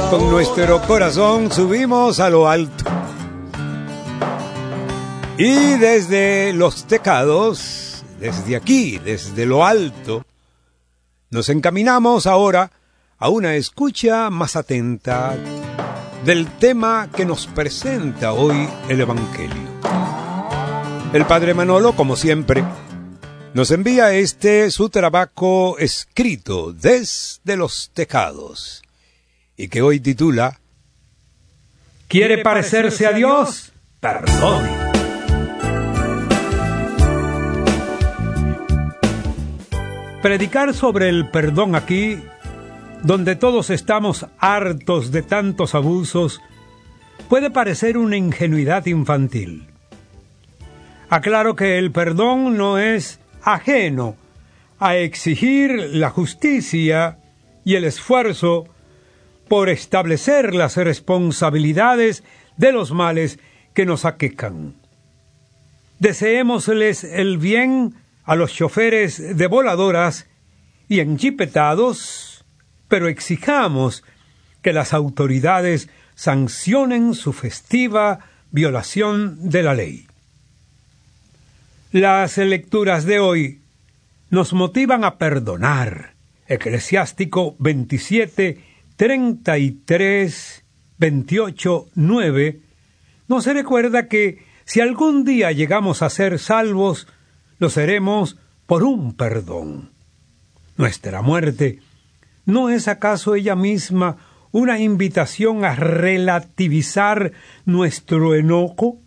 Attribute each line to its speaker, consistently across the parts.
Speaker 1: Con nuestro corazón subimos a lo alto. Y desde Los Tecados, desde aquí, desde lo alto, nos encaminamos ahora a una escucha más atenta del tema que nos presenta hoy el Evangelio. El Padre Manolo, como siempre, nos envía su trabajo escrito desde Los Tecados, y que hoy titula ¿Quiere parecerse a Dios? Perdone. Predicar sobre el perdón aquí, donde todos estamos hartos de tantos abusos, puede parecer una ingenuidad infantil. Aclaro que el perdón no es ajeno a exigir la justicia y el esfuerzo por establecer las responsabilidades de los males que nos aquejan. Deseémosles el bien a los choferes de voladoras y enjipetados, pero exijamos que las autoridades sancionen su festiva violación de la ley. Las lecturas de hoy nos motivan a perdonar. Eclesiástico 27, 33, 28, 9, nos recuerda que si algún día llegamos a ser salvos, lo seremos por un perdón. Nuestra muerte, ¿no es acaso ella misma una invitación a relativizar nuestro enojo?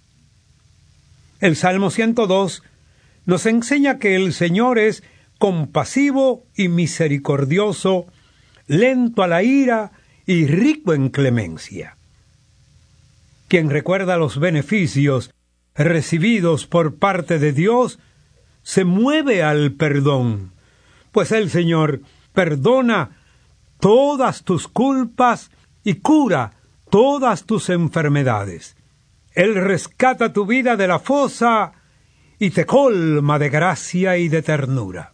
Speaker 1: El Salmo 102 nos enseña que el Señor es compasivo y misericordioso, lento a la ira y rico en clemencia. Quien recuerda los beneficios recibidos por parte de Dios se mueve al perdón, pues el Señor perdona todas tus culpas y cura todas tus enfermedades. Él rescata tu vida de la fosa y te colma de gracia y de ternura.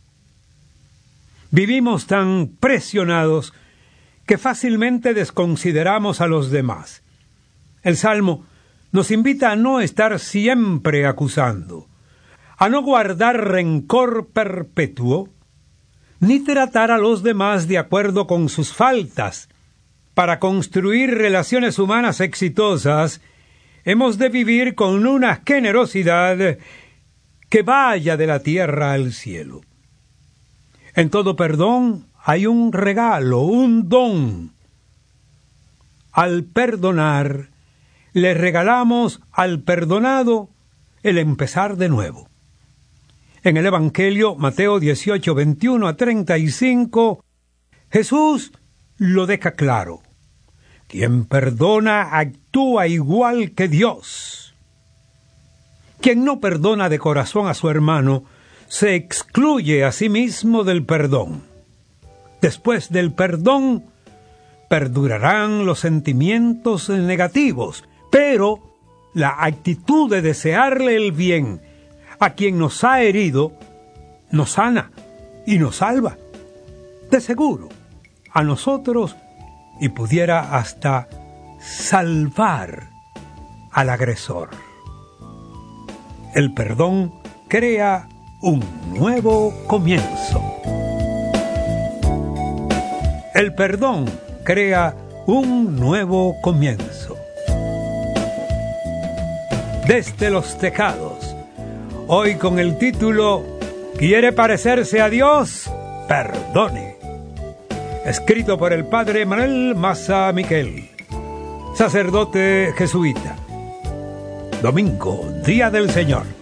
Speaker 1: Vivimos tan presionados que fácilmente desconsideramos a los demás. El Salmo nos invita a no estar siempre acusando, a no guardar rencor perpetuo, ni tratar a los demás de acuerdo con sus faltas. Para construir relaciones humanas exitosas, hemos de vivir con una generosidad que vaya de la tierra al cielo. En todo perdón hay un regalo, un don. Al perdonar, le regalamos al perdonado el empezar de nuevo. En el Evangelio, Mateo 18, 21 a 35, Jesús lo deja claro. Quien perdona actúa igual que Dios. Quien no perdona de corazón a su hermano se excluye a sí mismo del perdón. Después del perdón, perdurarán los sentimientos negativos, pero la actitud de desearle el bien a quien nos ha herido nos sana y nos salva. De seguro, a nosotros y pudiera hasta salvar al agresor. El perdón crea un nuevo comienzo. El perdón crea un nuevo comienzo. Desde Los Tecados, hoy con el título ¿Quiere parecerse a Dios? Perdone. Escrito por el Padre Manuel Maza Miquel, sacerdote jesuita. Domingo, Día del Señor.